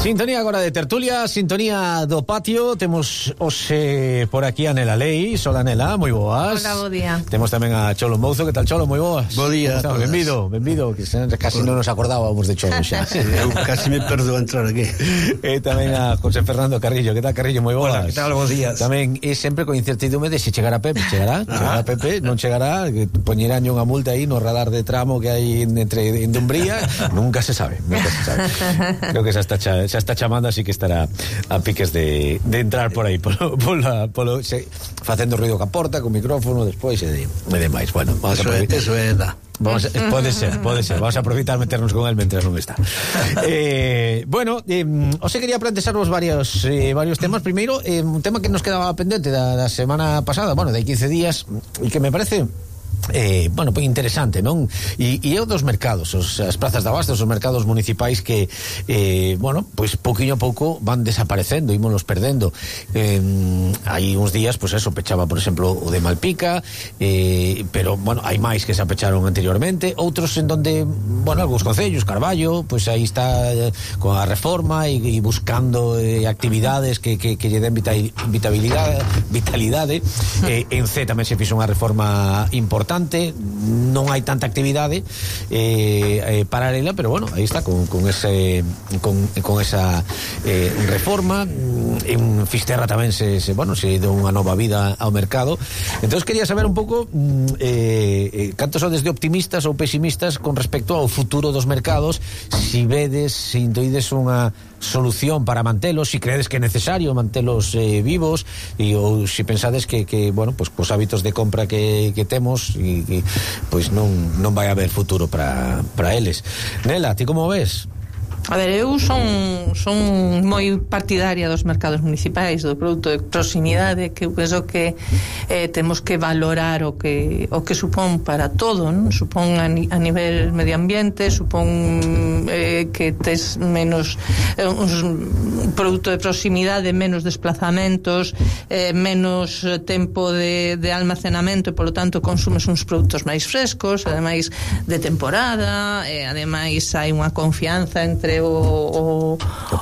Sintonía agora de tertulia, sintonía do patio. Temos hoxe por aquí a Nela Leis. Hola, Nela, moi boas. Hola, bo día. Temos tamén a Cholo Mouzo. Que tal, Cholo? Moi boas. Bo día. Benvido, que casi non nos acordábamos de Cholo xa. Eu casi me perdo a entrar aquí. E tamén a José Fernando Carrillo. Que tal, Carrillo? Moi boas. Hola, que tal? Bos días. Tamén é sempre con incertidumbre de se chegará Pepe. Chegará Pepe, non chegará, que poñerán unha multa aí no radar de tramo que hai entre Dumbría. Nunca se sabe. Creo que xa está chamando, así que estará a piques de entrar por aí facendo ruido ca porta, con micrófono despois e demais. Bueno, vamos a aproveitar. Eso é da. Pode ser. Vamos a aproveitar meternos con él mentre non está. Bueno, hoxe quería plantexarvos varios temas. Primeiro, un tema que nos quedaba pendente da semana pasada, bueno, de 15 días, e que me parece bueno, pues interesante, non? E é o dos mercados, as prazas de abasto, os mercados municipais que bueno, pues pouquiño a pouco van desaparecendo, ímonos perdendo. Hai uns días, pues eso, pechaba, por exemplo, o de Malpica, pero, bueno, hai máis que se apecharon anteriormente, outros en donde, bueno, algúns concellos, Carballo, pues aí está con a reforma e buscando actividades que lle den vitalidade. En C tamén se fixo unha reforma importante, non hai tanta actividade paralela, pero bueno, aí está con esa reforma. En Fisterra tamén se deu unha nova vida ao mercado. Entonces quería saber un pouco cantos sodes de optimistas ou pesimistas con respecto ao futuro dos mercados, se intuides unha solución para mantelos, si credes que é necesario mantelos vivos, ou se pensades que bueno, pues cos hábitos de compra que temos e pois non vai haber futuro para eles. Nela, ti como ves? A ver, eu son moi partidaria dos mercados municipais, do produto de proximidade, que eu penso que temos que valorar o que supón para todo, non? Supón a nivel medio ambiente, supón que tes menos un produto de proximidade, menos desplazamentos, menos tempo de almacenamento, e polo tanto consumes uns produtos máis frescos, ademais de temporada, ademais hai unha confianza entre o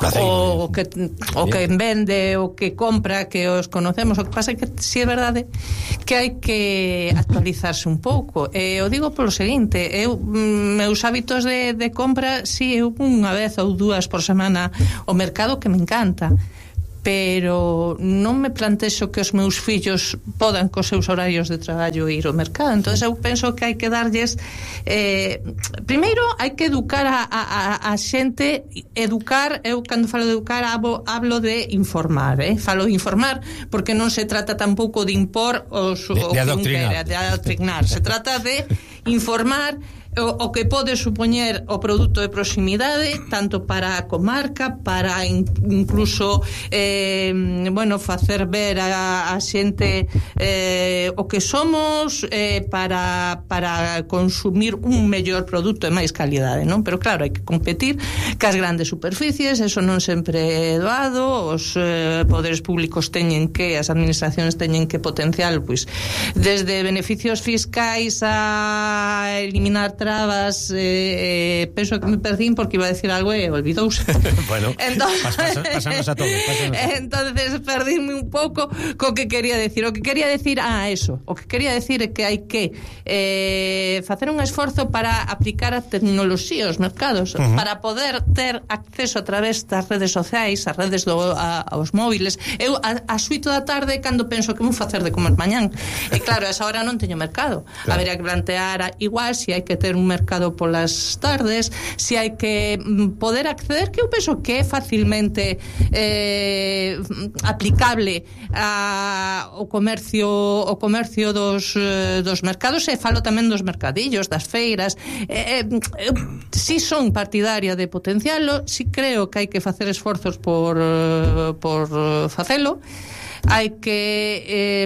que vende, o que compra, que os conocemos. O que pasa é que si é verdade que hai que actualizarse un pouco. O digo polo seguinte, meus hábitos de compra, si eu unha vez ou dúas por semana o mercado, que me encanta, pero non me plantexo que os meus fillos podan cos seus horarios de traballo ir ao mercado. Entonces eu penso que hai que darlles primeiro hai que educar a xente. Educar, eu cando falo de educar hablo de informar, falo de informar porque non se trata tampouco de impor de adoctrinar. Se trata de informar o que pode supoñer o produto de proximidade, tanto para a comarca, para incluso bueno, facer ver a xente o que somos, para consumir un mellor produto de máis calidade, non? Pero claro, hai que competir cas grandes superficies, eso non sempre é doado. Os poderes públicos as administracións teñen que potenciar, pois, desde beneficios fiscais a eliminar trabas. Penso que me perdín porque iba a decir algo e olvidouse. Bueno, pasamos a todos. Entonces perdíme un pouco co que quería decir. O que quería decir é que hai que facer un esforzo para aplicar a tecnoloxía aos mercados, para poder ter acceso a través das redes sociais, as redes aos móviles. Eu ás 8 da tarde, cando penso que vou facer de comer mañán, e claro, a esa hora non teño mercado. Claro. Habería que plantear igual se hai que ter un mercado polas tardes, se hai que poder acceder, que eu penso que é facilmente aplicable ao comercio dos mercados, e falo tamén dos mercadillos, das feiras. Si son partidaria de potencialo, si creo que hai que facer esforzos por facelo, hai que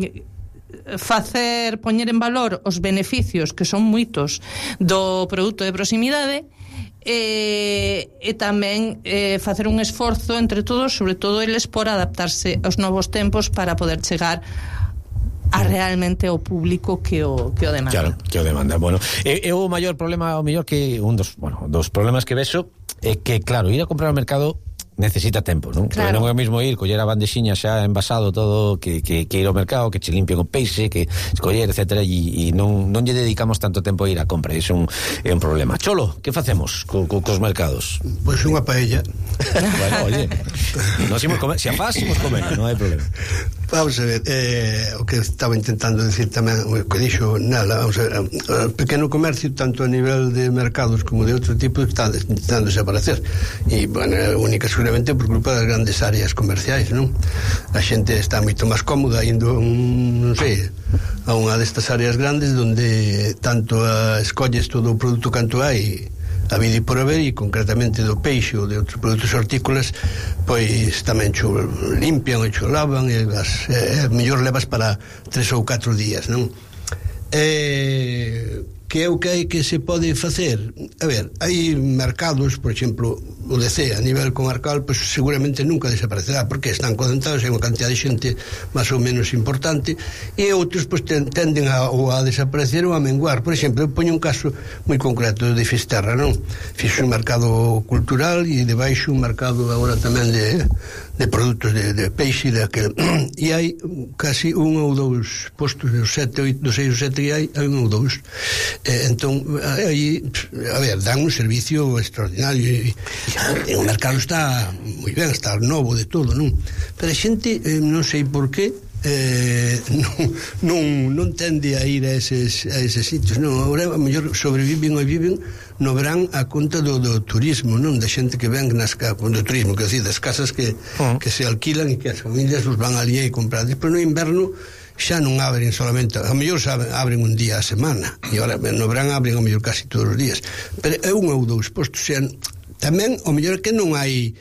poñer en valor os beneficios, que son moitos, do produto de proximidade, e tamén facer un esforzo entre todos, sobre todo eles, por adaptarse aos novos tempos para poder chegar a realmente o público que o demanda. Claro, que o demanda. Bueno, o maior problema, o mellor, que un dos problemas que vexo é que, claro, ir a comprar ao mercado necesita tempo, non? Claro. Non é o mismo ir, coller a bandexiña xa envasado todo, que ir ao mercado, que che limpien o peixe, que escoller, etcétera, e non lle dedicamos tanto tempo a ir a compra, iso é un problema. Cholo, que facemos cos mercados? Pois unha paella. Bueno, oye, nos imos comer, se a faz, imos comer, non hai problema. Vamos a ver, o que estaba intentando decir tamén, o que dixo Nela, vamos a ver, o pequeno comercio, tanto a nivel de mercados como de outro tipo, está intentando desaparecer, e, bueno, única seguramente por culpa das grandes áreas comerciais, non? A xente está moito máis cómoda indo, non sei, a unha destas áreas grandes donde tanto escolles todo o produto canto hai a vida e por haber, e concretamente do peixe ou de outros produtos hortícolas, pois tamén cho limpian e cho lavan, e mellor levas para 3 ou 4 días, non? Que é o que hai que se pode facer? A ver, hai mercados, por exemplo, o DC a nivel comarcal, pois seguramente nunca desaparecerá, porque están concentrados en unha cantidad de xente máis ou menos importante, e outros pois tenden a desaparecer ou a menguar. Por exemplo, eu poño un caso moi concreto de Fisterra, non? Fixo un mercado cultural e debaixo un mercado agora tamén de produtos de peixe e daquel, e hai casi un ou dous postos dos 6 ou 7 que hai un ou dous. Entón, aí, a ver, dan un servicio extraordinario, e o mercado está moi ben, está novo de todo, non? Pero a xente, non sei por qué, non tende a ir a eses sitios, non? Agora, a mellor sobreviven ou viven no verán a conta do turismo, non? Da xente que ven do turismo, que decir, das casas que se alquilan e que as familias os van ali a comprar. Despois no inverno xa non abren solamente, a mellor abren un día a semana, e ahora no verán abren a mellor casi todos os días, pero é un ou dous postos. Tamén o mellor que non hai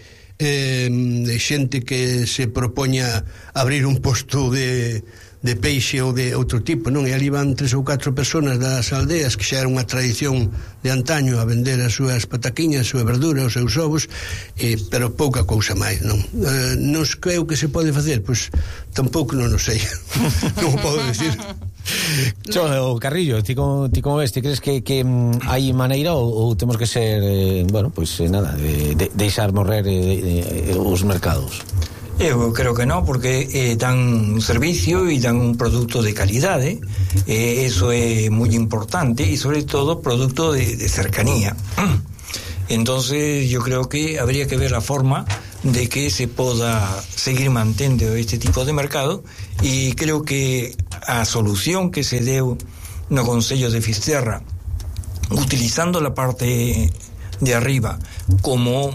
xente que se propoña abrir un posto de peixe ou de outro tipo, non? E ali van 3 ou 4 personas das aldeas, que xa era unha tradición de antaño, a vender as súas pataquiñas, a súa verdura, os seus ovos, pero pouca cousa máis, non? Non creo que se pode facer, pois tampouco non o sei. Non o podo decir. Carrillo, ti como ves, ti crees que hai maneira ou temos que ser bueno, pois nada, deixar morrer os mercados? Eu creo que no, porque dan un servicio e dan un producto de calidade, eso é moi importante, e sobre todo producto de cercanía. Entonces yo creo que habría que ver la forma de que se poda seguir mantendo este tipo de mercado, e creo que a solución que se deu no Concello de Fisterra, utilizando la parte de arriba como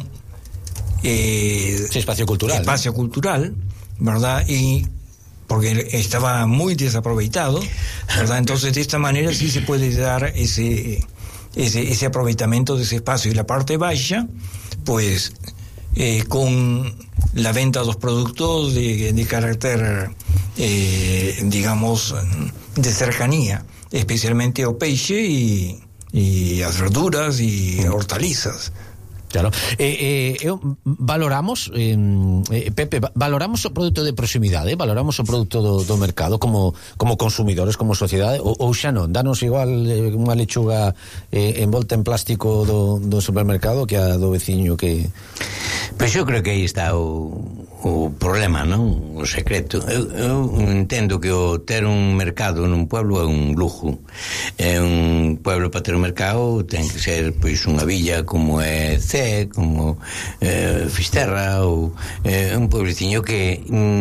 espacio cultural, ¿verdad? Y porque estaba muy desaproveitado, ¿verdad? Entonces de esta manera sí se puede dar ese aprovechamiento de ese espacio, y la parte baja, pues con la venta de los productos de carácter digamos de cercanía, especialmente o peixe y las verduras y hortalizas. Claro. Valoramos, Pepe, valoramos o produto de proximidade, valoramos o produto do mercado como consumidores, como sociedade, ou xa non? Danos igual unha lechuga envolta en plástico do supermercado que a do veciño que... Pois eu creo que aí está o problema, non? O secreto. Eu entendo que o ter un mercado nun pueblo é un lujo. É un pueblo para ter un mercado ten que ser pois unha villa como é como Fisterra, ou un puebleciño que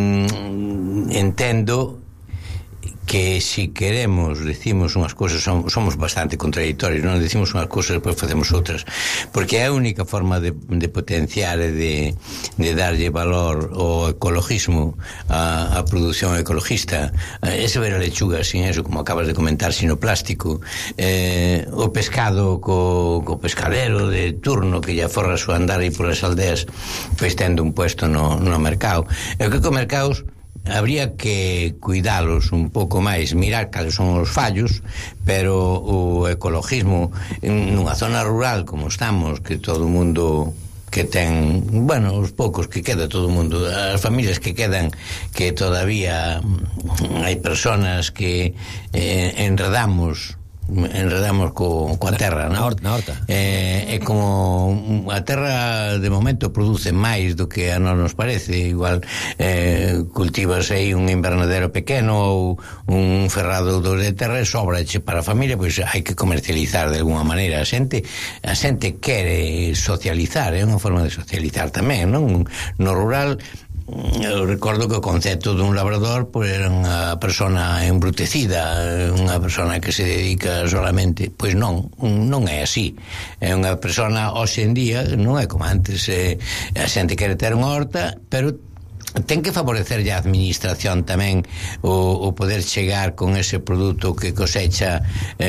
entendo que si queremos decimos unhas cousas, somos bastante contradictorios, non decimos unhas cousas e depois facemos outras, porque é a única forma de potenciar e de darlle valor ao ecologismo, a produción ecologista, ese ver a lechuga sin eso, como acabas de comentar, sin o plástico, o pescado co pescadero de turno que lle aforra a súa andar aí polas aldeas, pois tendo un puesto no mercado. Eu creo que os mercados habría que cuidalos un pouco máis, mirar cales son os fallos, pero o ecologismo nunha zona rural como estamos, que todo o mundo que ten, bueno, os poucos que queda, todo o mundo, as familias que quedan, que todavía hai personas que enredamos enredamos coa terra, non? Na horta. É como a terra de momento produce máis do que a nos parece. Igual cultivas aí un invernadero pequeno ou un ferrado de terra e sobrache para a familia, pois hai que comercializar de alguna maneira. A xente quere socializar, é unha forma de socializar tamén, non? No rural, eu recordo que o concepto dun labrador pois era unha persona embrutecida, unha persona que se dedica solamente, pois non é así. É unha persona hoxe en día, non é como antes, a xente quere ter unha horta, pero ten que favorecer a administración tamén o poder chegar con ese produto que cosecha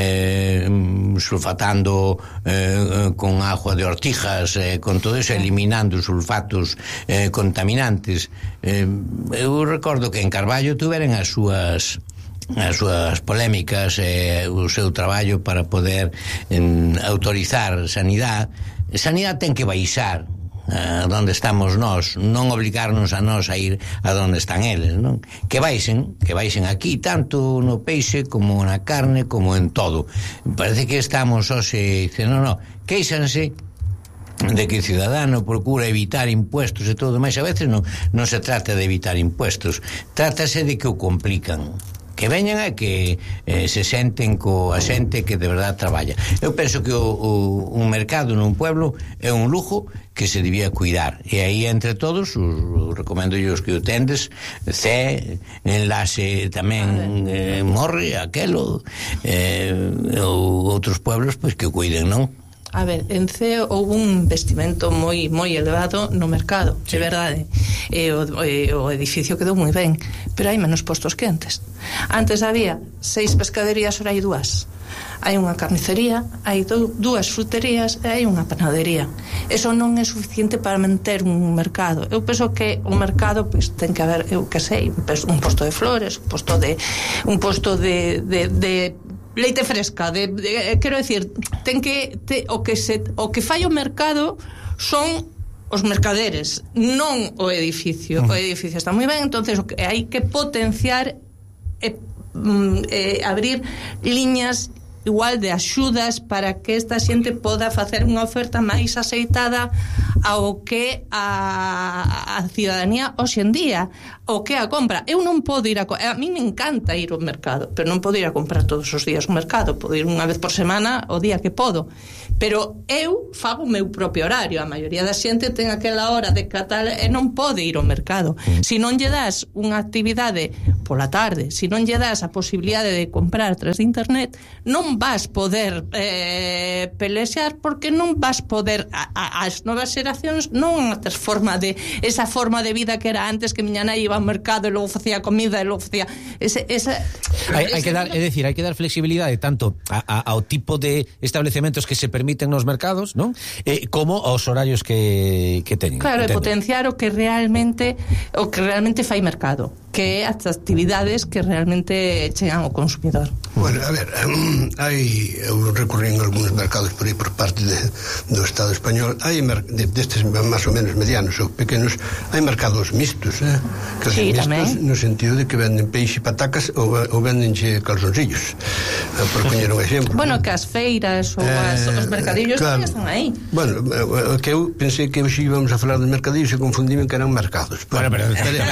sulfatando con agua de ortijas, con todo eso, eliminando sulfatos contaminantes. Eu recordo que en Carballo tuveran as súas polémicas, o seu traballo para poder autorizar sanidade ten que baixar a donde estamos nós, non obligarnos a nós a ir a donde están eles, non? Que baixen aquí, tanto no peixe como na carne, como en todo. Parece que estamos hoxe dicendo, non, queixanse de que o ciudadano procura evitar impuestos e todo, mas a veces non se trata de evitar impuestos, trátase de que o complican, que veñan a que se senten coa xente que de verdad traballa. Eu penso que un mercado nun pueblo é un lujo que se debía cuidar, e aí entre todos recomendo yo que o tendes, Enlace tamén morre aquelo, ou outros pueblos pois que o cuiden, non? A ver, en Ceo houve un investimento moi elevado no mercado, sí. É verdade. O edificio quedou moi ben, pero hai menos postos que antes. Antes había 6 pescaderías, ora hai 2. Hai unha carnicería, hai 2 fruterías e hai unha panadería. Eso non é suficiente para manter un mercado. Eu penso que o mercado pois ten que haber, eu que sei, un posto de flores, un posto de leite fresca, quero decir, ten que o que fai o mercado son os mercaderes, non o edificio. O edificio está moi ben, entonces hai que potenciar abrir liñas igual de axudas para que esta xente poda facer unha oferta máis aceitada ao que a ciudadanía hoxe en día, o que a compra. Eu non podo ir a mí me encanta ir ao mercado, pero non podo ir a comprar todos os días ao mercado, podo ir unha vez por semana o día que podo, pero eu fago o meu propio horario. A maioría da xente ten aquela hora de catar e non pode ir ao mercado. Se non lle das unha actividade pola tarde, se non lle das a posibilidade de comprar a través de internet, non vas poder pelexar, porque non vas poder as novas xeracións non ter esa forma de vida que era antes, que miña nai iba ao mercado e logo facía comida e logo facía hai que dar flexibilidade tanto ao tipo de establecementos que se permiten nos mercados, non? Como aos horarios que teñen. Claro, e potenciar o que realmente fai mercado, que é as actividades que realmente chegan ao consumidor. Bueno, a ver, eu recorrí en algúns mercados por aí por parte do Estado español, hai destes máis ou menos medianos ou pequenos, hai mercados mixtos, que sí, mixtos tamén, no sentido de que venden peixe e patacas ou vendenche calzoncillos, por poñer un exemplo. Bueno, que as feiras ou os mercadillos claro, tamén están aí. Bueno, que eu pensei que hoxe íbamos a falar dos mercadillos e confundíme que eran mercados. Bueno, pero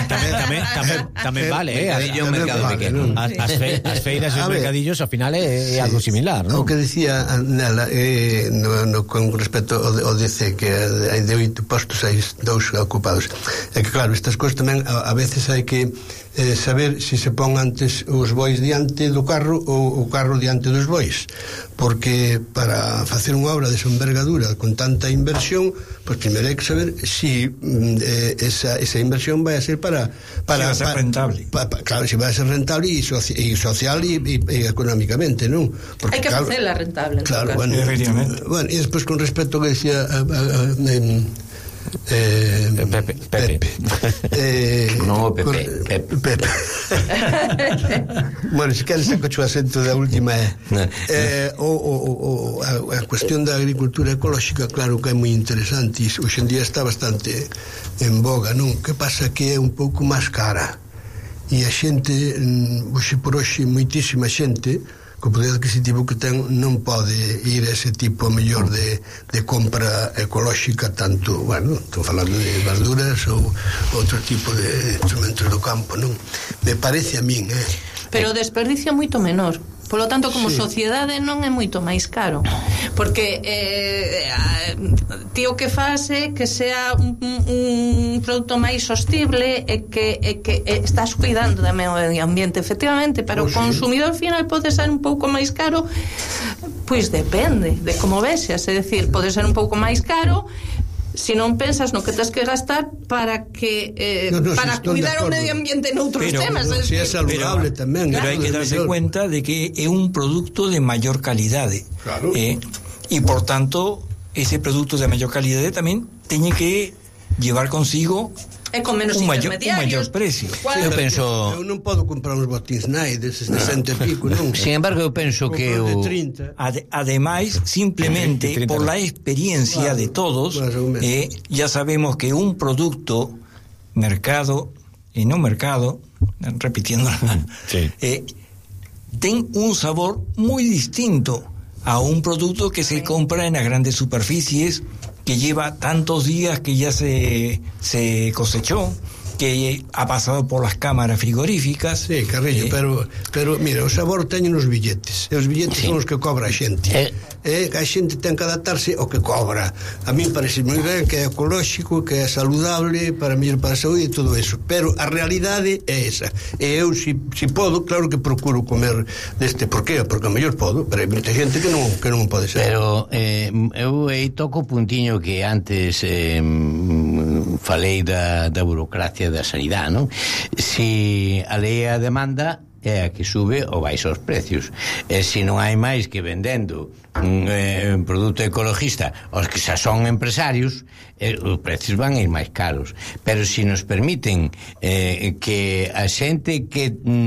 tamén vale, é un mercado pequeno. As feiras e os mercadillos ao final é algo similar, non? O que dicía nela con respecto ao DC, que hai de 8 postos hai 2 ocupados, é que claro, estas cousas tamén a veces hai que saber se se pon antes os bois diante do carro ou o carro diante dos bois, porque para facer unha obra desa envergadura con tanta inversión, pois primeiro hai que saber se esa inversión vai a ser para vai a ser rentable. Claro, se vai a ser rentable e social e económicamente, non? Porque, hai que facela rentable. Claro, bueno, e despois con respecto ao que decía Pepe. No, Pepe. Bueno, se queres saco o acento da última a cuestión da agricultura ecolóxica, claro que é moi interesante e hoxe en día está bastante en boga, non? Que pasa que é un pouco máis cara e a xente hoxe por hoxe moitísima xente co poder adquisitivo que ten non pode ir a ese tipo mellor de compra ecolóxica, tanto, bueno, estou falando de verduras ou outro tipo de instrumentos do campo, non? Me parece a min, Pero o desperdicio é moito menor. Polo tanto, como sociedade non é moito máis caro, porque ti o que faz é que sea un produto máis sostible e que estás cuidando do medio ambiente. Efectivamente, para o consumidor final pode ser un pouco máis caro, pois depende de como vexas, é dicir, pode ser un pouco máis caro se non pensas no que tens que gastar para que para cuidar o medio ambiente noutros temas. Si é saludable tamén. Pero hai que darse cuenta de que é un producto de maior calidade. Claro. E por tanto, ese producto de maior calidade tamén teñe que llevar consigo e con menos un intermediarios. maior precio. Eu penso... Eu non podo comprar uns botins Nike deses de 100 e pico, non? Sin embargo, eu penso que o... Ademais, simplemente por la experiencia de todos, ya sabemos que un producto mercado e non mercado, repitiendo, ten un sabor moi distinto a un producto que se compra en las grandes superficies, que lleva tantos días que ya se cosechó, que ha pasado por las cámaras frigoríficas. Sí, Carrillo, pero mira, o sabor teñen os billetes, e os billetes son os que cobra a xente, a xente ten que adaptarse ao que cobra. A mí parece moi ben que é ecolóxico, que é saludable, para mellor para a saúde e todo eso, pero a realidade é esa, e eu si podo, claro que procuro comer deste. Por qué? Porque a mellor podo, pero hai moita xente que non pode ser. Pero eu toco o puntiño que antes falei da burocracia da sanidade, non? Si a lei a demanda é a que sube ou baixa os precios, e se non hai máis que vendendo un produto ecologista os que xa son empresarios, os precios van a ir máis caros. Pero se nos permiten que a xente que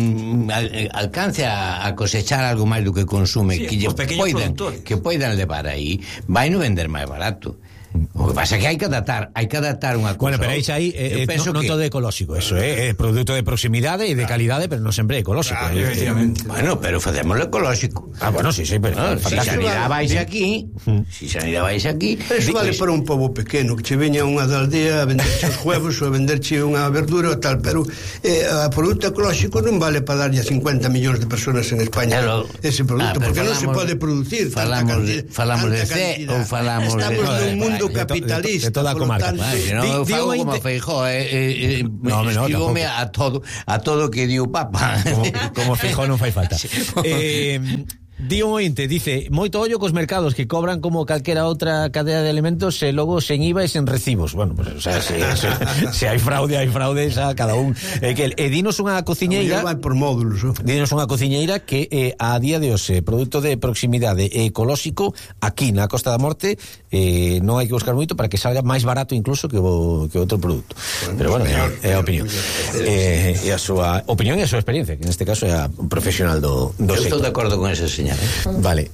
alcance a cosechar algo máis do que consume, que poidan levar aí, vai no vender máis barato. O que pasa é que hai que adaptar unha cousa. Bueno, pero aí non todo é ecolóxico, eso é produto de proximidade e de calidade, pero non sempre é ecolóxico. Bueno, pero facémoslo ecolóxico. Bueno, sí, pero si sanidade vais aquí, pero eso vale para un pobo pequeno, que che veña unha da aldea a venderche os huevos ou a venderche unha verdura ou tal, pero a produto ecolóxico non vale para darlle a 50 millóns de personas en España ese produto, porque non se pode producir falamos de C ou falamos de... Estamos nun mundo capitalista, de toda a comarca. Eu falo como Feijóo, estígome a todo que dio o Papa. Como Feijóo non fai falta. Dio un ointe, dice, moito ollo cos mercados que cobran como calquera outra cadea de alimentos e logo sen IVA e sen recibos. Bueno, pues, o sea, se hai fraude xa cada un. Dinos unha cociñeira, vai por módulos, dinos unha cociñeira que a día de hoxe, produto de proximidade e ecolóxico aquí na Costa da Morte, non hai que buscar moito para que salga máis barato incluso que outro produto. Pero bueno, é a opinión. E a súa opinión e a súa experiencia, que neste caso é a profesional do sector. Estou de acordo con esa señal. Vale,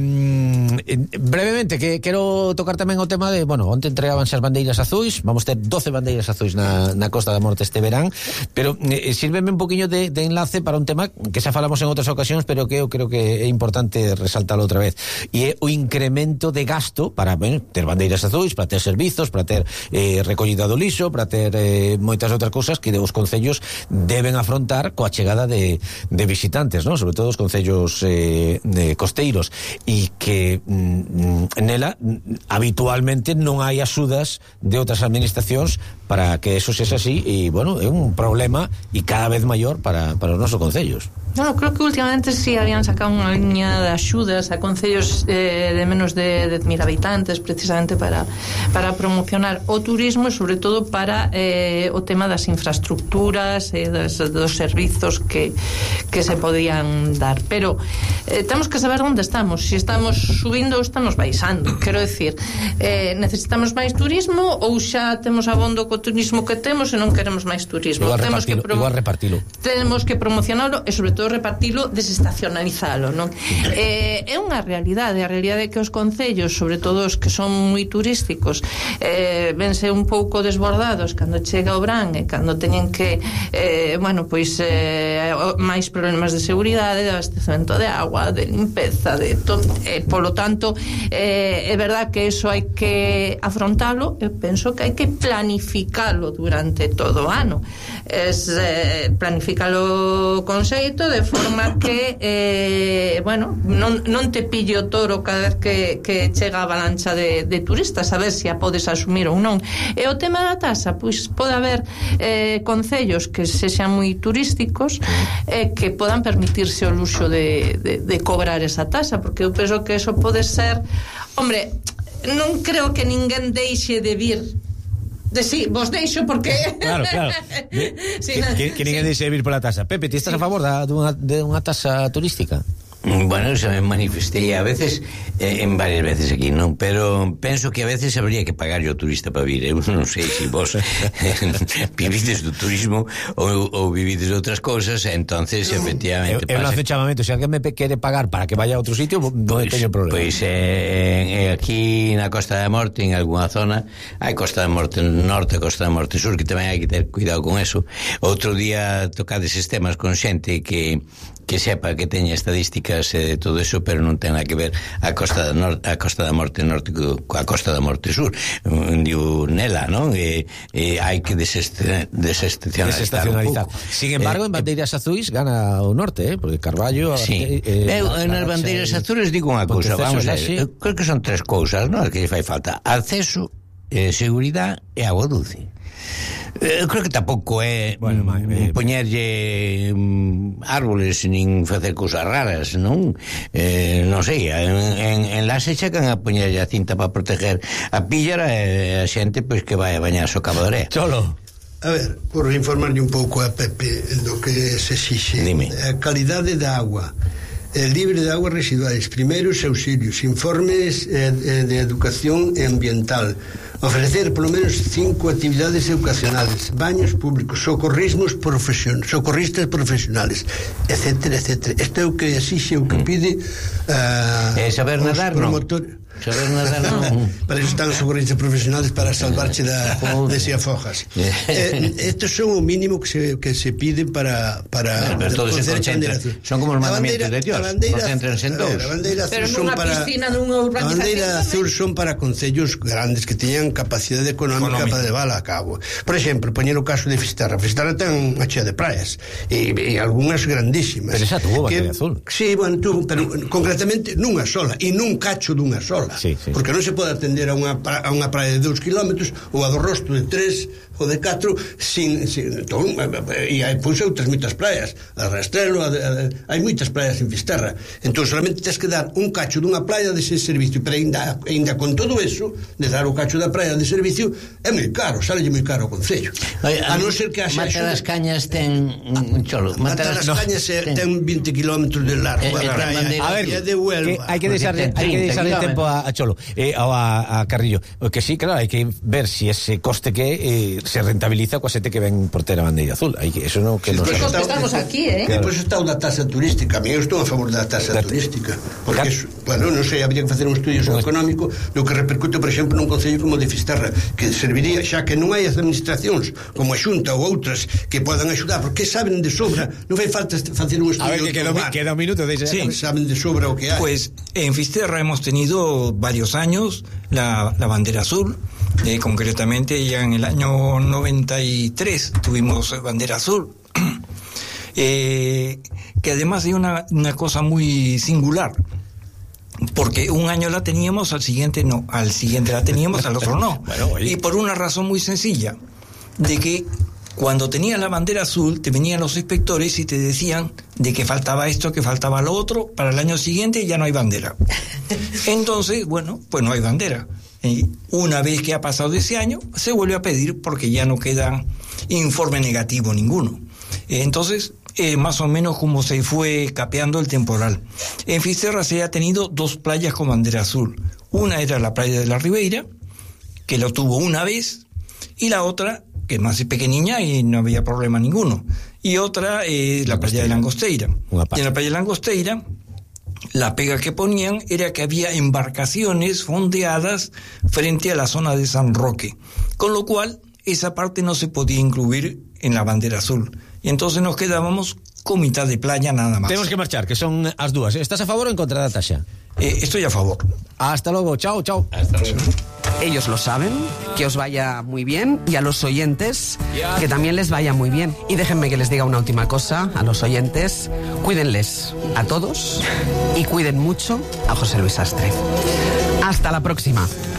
brevemente que quero tocar tamén o tema de, bueno, onte entregábanse as bandeiras azuis, vamos ter 12 bandeiras azuis na Costa da Morte este verán, pero sírveme un poquinho de enlace para un tema que xa falamos en outras ocasións, pero que eu creo que é importante resaltalo outra vez, e é o incremento de gasto para ter bandeiras azuis, para ter servizos, para ter recollida do lixo, para ter moitas outras cousas que os concellos deben afrontar coa chegada de visitantes, ¿no? Sobre todo os concellos de costeiros, e que nela habitualmente non hai axudas de outras administracións para que eso sexa así, e bueno, é un problema e cada vez maior para os nosos concellos. No, creo que últimamente sí habían sacado unha liña de axudas a concellos de menos de 10.000 habitantes, precisamente para promocionar o turismo e sobre todo para o tema das infraestructuras e dos servizos que se podían dar. Pero temos que saber onde estamos, se estamos subindo ou estamos baixando. Quero decir, necesitamos máis turismo ou xa temos abondo co turismo que temos e non queremos máis turismo. Igual repartilo. Temos que promocionarlo e sobre todo todo repartilo, desestacionalizalo, non? É unha realidade, a realidade é que os concellos, sobre todo os que son moi turísticos, vense un pouco desbordados cando chega o verán e cando teñen que máis problemas de seguridade, de abastecemento de agua, de limpeza, de todo, polo tanto é verdad que eso hai que afrontalo. Eu penso que hai que planificalo durante todo o ano, planificalo con xeito, de forma que non te pille o toro cada vez que chega a avalancha de turistas, a ver se a podes asumir ou non. E o tema da tasa, pois pode haber concellos que sexan moi turísticos que podan permitirse o luxo de cobrar esa tasa, porque eu penso que eso pode ser, hombre, non creo que ninguén deixe de vir vos deixo porque claro sí, que ninguén deixe de vir pola tasa. Pepe, ti estás a favor de unha tasa turística? Bueno, se me manifestei a veces, en varias veces aquí, non? Pero penso que a veces habría que pagar yo turista para vir. Eu non sei se vos vivides do turismo ou vivides de outras cousas, entonces efectivamente eu non hace chamamento, se alguén me quere pagar para que vaya a outro sitio, non teño problema. Pois aquí na Costa da Morte, en algunha zona, hai Costa da Morte Norte, Costa da Morte Sur, que tamén hai que ter cuidado con eso. Outro día tocades estes temas con xente que sepa, que teña estadísticas de todo eso, pero non ten nada que ver a Costa da Morte Norte coa Costa da Morte Sur. Digo, nela, non? Hai que desestacionalizar un pouco. Sin embargo, en bandeiras azuis gana o norte, porque Carballo... Sí. Nas bandeiras azules digo unha cousa, vamos a ver, creo que son tres cousas, non? Que fai falta: acceso, seguridade e agua dulce. Creo que tampouco é poñerlle árboles nin facer cousas raras, non? Non sei, en Laxe chegan a poñerlle a cinta para proteger a píllara e a xente pois que vai a bañarse o Cabo de Orea. Cholo. A ver, por informarlle un pouco a Pepe do que se exixe. A calidade da agua, libre de aguas residuais, primeiros auxilios, informes de educación ambiental, ofrecer polo menos 5 actividades educacionales, baños públicos, socorristas profesionales, etcétera, etcétera. Isto é o que exixe, o que pide saber nadar, non? Saber nadar, non? Para iso están os socorristas profesionales, para salvarche de se afojas. Estos son o mínimo que se piden para todos se concentran, son como os mandamientos de Dios, concentrense en dous. Pero nunha piscina, nunha urbanización. A bandeira azul son para concellos grandes que teñan capacidade económica para levala a cabo. Por exemplo, poñer o caso de Fisterra. Fisterra ten unha chea de praias e algunhas grandísimas. Pero xa tuvo bandeira azul. Sí, bueno, tuvo, pero concretamente nunha sola e nun cacho dunha sola. Sí. Porque non se pode atender a unha praia de 2 kilómetros ou a do Rosto de 3 ou de 4 e hai outras moitas praias, a Rastrelo, hai moitas praias en Fisterra. Entón solamente tens que dar un cacho dunha praia dese servicio, pero ainda con todo eso de dar o cacho da praia de servicio é moi caro, sale moi caro ao concello. A non ser que haxa Mata das Cañas ten Cholo, Mata das Cañas ten 20 kilómetros de largo, a ver, de Huelva. Hai que deixarle tempo a Cholo a Carrillo, que sí, claro, hai que ver si ese coste que se rentabiliza coa xente que ven por ter a bandeira azul. Eso non que que estamos aquí, Depois está o da tasa turística. A mí eu estou a favor da tasa turística, porque bueno, non sei, habría que facer un estudio socioeconómico do que repercute, por exemplo, nun concello como de Fisterra, que serviría, xa que non hai as administracións como a Xunta ou outras que podan axudar, porque saben de sobra, non fai falta facer un estudio. A ver, que queda un minuto de sí, saben de sobra o que hai. Pues en Fisterra hemos tenido varios años la bandera azul. Concretamente ya en el año 93 tuvimos bandera azul, que además hay una cosa muy singular, porque un año la teníamos, al siguiente no, al siguiente la teníamos, al otro no. Y por una razón muy sencilla, de que cuando tenías la bandera azul te venían los inspectores y te decían de que faltaba esto, que faltaba lo otro, para el año siguiente ya no hay bandera. Entonces, bueno, pues no hay bandera. Y una vez que ha pasado ese año, se vuelve a pedir porque ya no queda informe negativo ninguno. Entonces, más o menos como se fue capeando el temporal. En Fisterra se ha tenido 2 playas con bandera azul. Una era la playa de la Ribeira, que lo tuvo una vez, y la otra que es más pequeña y no había problema ninguno. Y otra, la playa de Langosteira. Y en la playa de Langosteira, la pega que ponían era que había embarcaciones fondeadas frente a la zona de San Roque, con lo cual esa parte no se podía incluir en la bandera azul. Y entonces nos quedábamos con mitad de playa nada más. Tenemos que marchar, que son as dúas. ¿Estás a favor o en contra da taxa? Estoy a favor. Hasta luego, chao. Hasta luego. Ellos lo saben, que os vaya muy bien, y a los oyentes que también les vaya muy bien. Y déjenme que les diga una última cosa a los oyentes: cuídenles a todos y cuiden mucho a José Luis Sastre. Hasta la próxima.